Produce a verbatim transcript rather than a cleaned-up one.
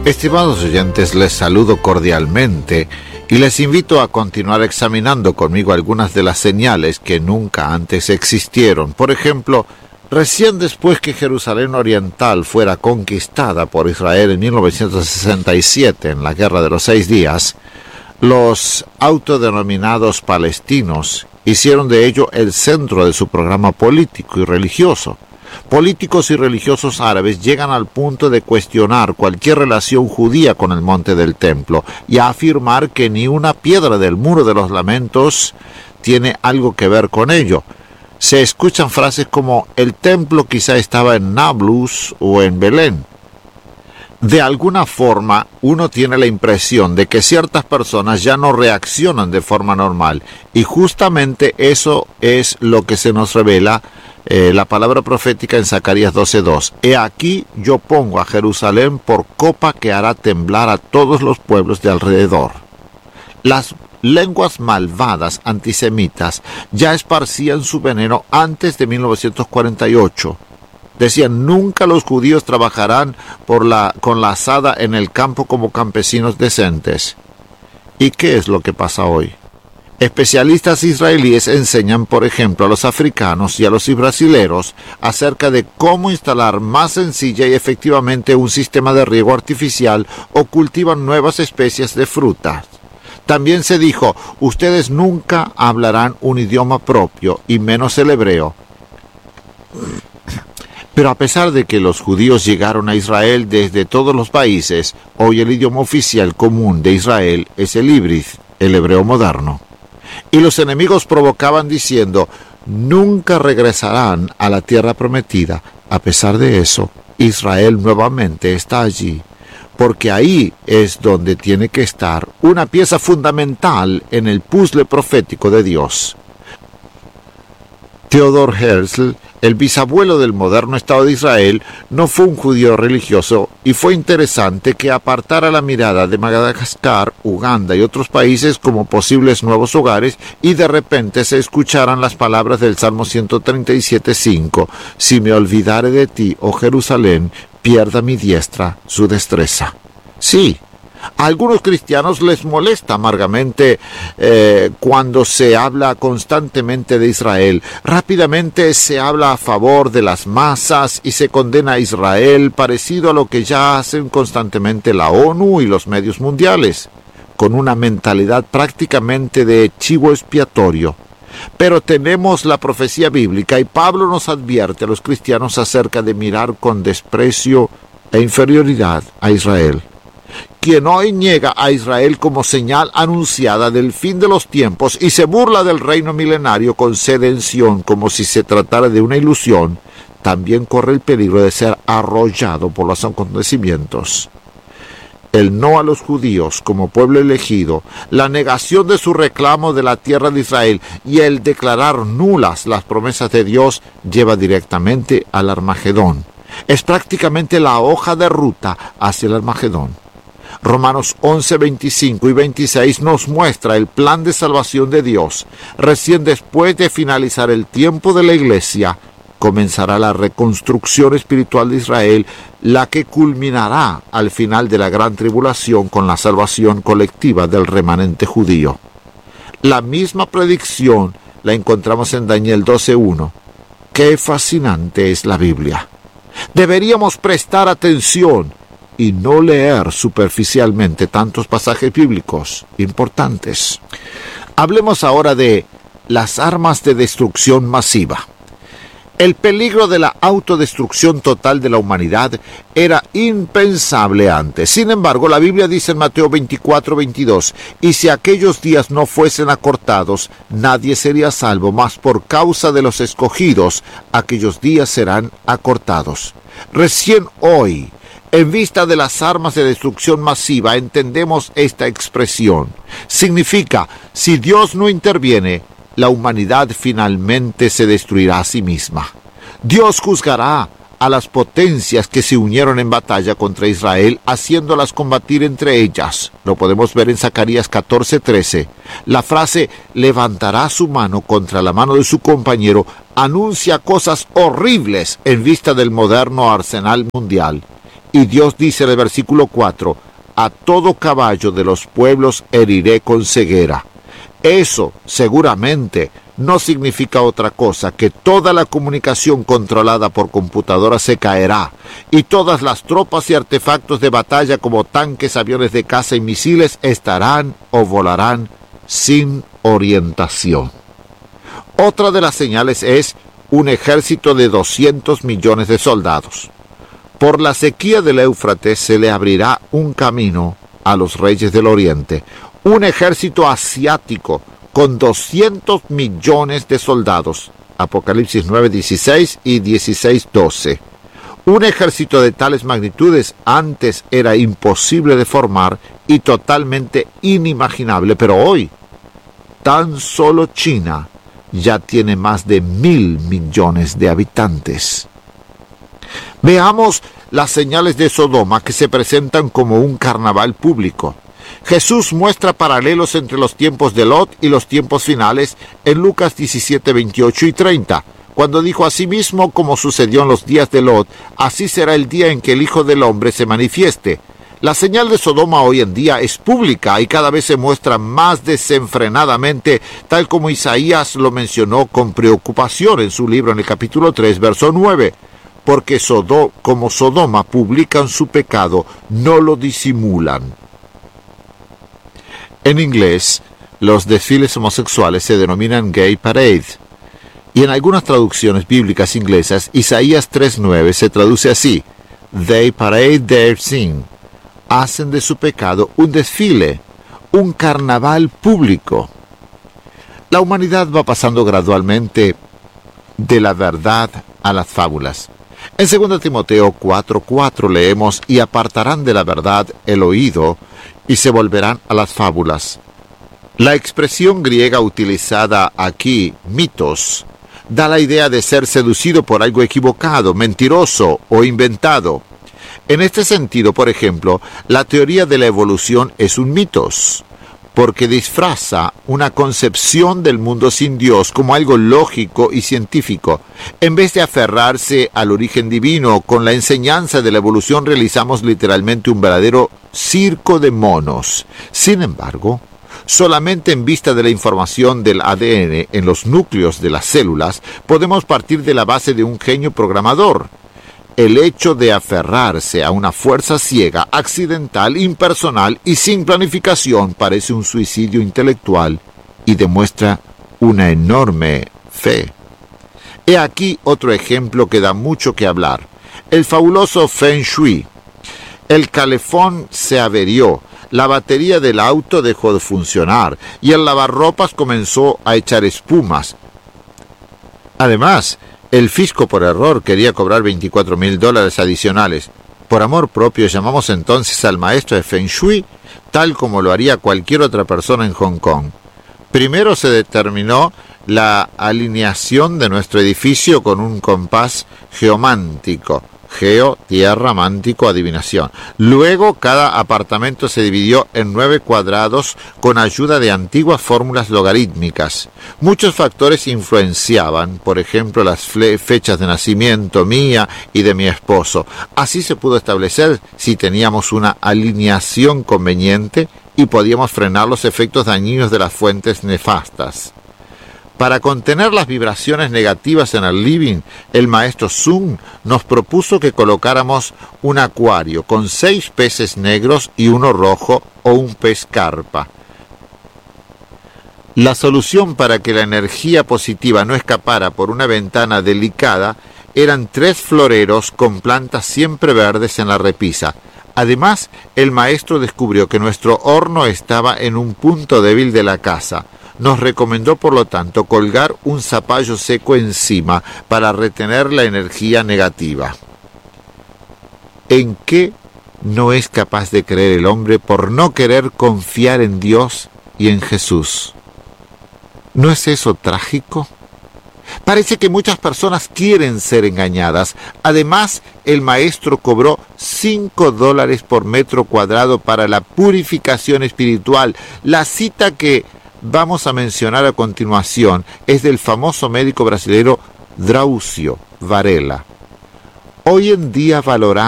Estimados oyentes, les saludo cordialmente y les invito a continuar examinando conmigo algunas de las señales que nunca antes existieron. Por ejemplo, recién después que Jerusalén Oriental fuera conquistada por Israel en mil novecientos sesenta y siete en la Guerra de los Seis Días, los autodenominados palestinos hicieron de ello el centro de su programa político y religioso. Políticos y religiosos árabes llegan al punto de cuestionar cualquier relación judía con el monte del templo y a afirmar que ni una piedra del muro de los lamentos tiene algo que ver con ello. Se escuchan frases como el templo quizá estaba en Nablus o en Belén. De alguna forma, uno tiene la impresión de que ciertas personas ya no reaccionan de forma normal, y justamente eso es lo que se nos revela eh, la palabra profética en Zacarías doce dos. He aquí yo pongo a Jerusalén por copa que hará temblar a todos los pueblos de alrededor. Las lenguas malvadas antisemitas ya esparcían su veneno antes de mil novecientos cuarenta y ocho. Decían, nunca los judíos trabajarán por la, con la azada en el campo como campesinos decentes. ¿Y qué es lo que pasa hoy? Especialistas israelíes enseñan, por ejemplo, a los africanos y a los brasileros acerca de cómo instalar más sencilla y efectivamente un sistema de riego artificial o cultivan nuevas especies de frutas. También se dijo, ustedes nunca hablarán un idioma propio y menos el hebreo. Pero a pesar de que los judíos llegaron a Israel desde todos los países, hoy el idioma oficial común de Israel es el híbrido, el hebreo moderno. Y los enemigos provocaban diciendo, nunca regresarán a la tierra prometida. A pesar de eso, Israel nuevamente está allí, porque ahí es donde tiene que estar una pieza fundamental en el puzzle profético de Dios. Theodor Herzl, el bisabuelo del moderno Estado de Israel, no fue un judío religioso, y fue interesante que apartara la mirada de Madagascar, Uganda y otros países como posibles nuevos hogares, y de repente se escucharan las palabras del Salmo ciento treinta y siete cinco, si me olvidare de ti, oh Jerusalén, pierda mi diestra su destreza. Sí, a algunos cristianos les molesta amargamente eh, cuando se habla constantemente de Israel. Rápidamente se habla a favor de las masas y se condena a Israel, parecido a lo que ya hacen constantemente la ONU y los medios mundiales, con una mentalidad prácticamente de chivo expiatorio. Pero tenemos la profecía bíblica y Pablo nos advierte a los cristianos acerca de mirar con desprecio e inferioridad a Israel. Quien hoy niega a Israel como señal anunciada del fin de los tiempos y se burla del reino milenario con sede en Sión como si se tratara de una ilusión, también corre el peligro de ser arrollado por los acontecimientos. El no a los judíos como pueblo elegido, la negación de su reclamo de la tierra de Israel y el declarar nulas las promesas de Dios lleva directamente al Armagedón. Es prácticamente la hoja de ruta hacia el Armagedón. Romanos once, veinticinco y veintiséis nos muestra el plan de salvación de Dios. Recién después de finalizar el tiempo de la iglesia, comenzará la reconstrucción espiritual de Israel, la que culminará al final de la gran tribulación con la salvación colectiva del remanente judío. La misma predicción la encontramos en Daniel doce uno. ¡Qué fascinante es la Biblia! Deberíamos prestar atención y no leer superficialmente tantos pasajes bíblicos importantes. Hablemos ahora de las armas de destrucción masiva. El peligro de la autodestrucción total de la humanidad era impensable antes. Sin embargo, la Biblia dice en Mateo veinticuatro, veintidós, y si aquellos días no fuesen acortados, nadie sería salvo, mas por causa de los escogidos, aquellos días serán acortados. Recién hoy, en vista de las armas de destrucción masiva, entendemos esta expresión. Significa, si Dios no interviene, la humanidad finalmente se destruirá a sí misma. Dios juzgará a las potencias que se unieron en batalla contra Israel, haciéndolas combatir entre ellas. Lo podemos ver en Zacarías catorce, trece. La frase, levantará su mano contra la mano de su compañero, anuncia cosas horribles en vista del moderno arsenal mundial. Y Dios dice en el versículo cuatro, a todo caballo de los pueblos heriré con ceguera. Eso seguramente no significa otra cosa que toda la comunicación controlada por computadora se caerá y todas las tropas y artefactos de batalla como tanques, aviones de caza y misiles estarán o volarán sin orientación. Otra de las señales es un ejército de doscientos millones de soldados. Por la sequía del Éufrates se le abrirá un camino a los reyes del Oriente, un ejército asiático con doscientos millones de soldados. Apocalipsis nueve dieciséis y dieciséis doce. Un ejército de tales magnitudes antes era imposible de formar y totalmente inimaginable, pero hoy tan solo China ya tiene más de mil millones de habitantes. Veamos las señales de Sodoma que se presentan como un carnaval público. Jesús muestra paralelos entre los tiempos de Lot y los tiempos finales en Lucas diecisiete, veintiocho y treinta, cuando dijo: asimismo como sucedió en los días de Lot, así será el día en que el Hijo del Hombre se manifieste. La señal de Sodoma hoy en día es pública y cada vez se muestra más desenfrenadamente, tal como Isaías lo mencionó con preocupación en su libro en el capítulo tres, verso nueve. Porque Sodó, como Sodoma publican su pecado, no lo disimulan. En inglés, los desfiles homosexuales se denominan gay parade, y en algunas traducciones bíblicas inglesas, Isaías tres nueve se traduce así: They parade their sin. Hacen de su pecado un desfile, un carnaval público. La humanidad va pasando gradualmente de la verdad a las fábulas. En segunda Timoteo cuatro cuatro leemos: y apartarán de la verdad el oído, y se volverán a las fábulas. La expresión griega utilizada aquí, mitos, da la idea de ser seducido por algo equivocado, mentiroso o inventado. En este sentido, por ejemplo, la teoría de la evolución es un mitos, porque disfraza una concepción del mundo sin Dios como algo lógico y científico. En vez de aferrarse al origen divino, con la enseñanza de la evolución realizamos literalmente un verdadero circo de monos. Sin embargo, solamente en vista de la información del A D N en los núcleos de las células, podemos partir de la base de un genio programador. El hecho de aferrarse a una fuerza ciega, accidental, impersonal y sin planificación parece un suicidio intelectual y demuestra una enorme fe. He aquí otro ejemplo que da mucho que hablar: el fabuloso Feng Shui. El calefón se averió, la batería del auto dejó de funcionar y el lavarropas comenzó a echar espumas. Además, el fisco por error quería cobrar veinticuatro mil dólares adicionales. Por amor propio llamamos entonces al maestro de Feng Shui, tal como lo haría cualquier otra persona en Hong Kong. Primero se determinó la alineación de nuestro edificio con un compás geomántico. Geo, tierra, mántico, adivinación. Luego cada apartamento se dividió en nueve cuadrados con ayuda de antiguas fórmulas logarítmicas. Muchos factores influenciaban, por ejemplo las fechas de nacimiento mía y de mi esposo. Así se pudo establecer si teníamos una alineación conveniente y podíamos frenar los efectos dañinos de las fuentes nefastas. Para contener las vibraciones negativas en el living, el maestro Sun nos propuso que colocáramos un acuario con seis peces negros y uno rojo o un pez carpa. La solución para que la energía positiva no escapara por una ventana delicada eran tres floreros con plantas siempre verdes en la repisa. Además, el maestro descubrió que nuestro horno estaba en un punto débil de la casa. Nos recomendó, por lo tanto, colgar un zapallo seco encima para retener la energía negativa. ¿En qué no es capaz de creer el hombre por no querer confiar en Dios y en Jesús? ¿No es eso trágico? Parece que muchas personas quieren ser engañadas. Además, el maestro cobró cinco dólares por metro cuadrado para la purificación espiritual. La cita que vamos a mencionar a continuación es del famoso médico brasileño Drauzio Varela. Hoy en día valoramos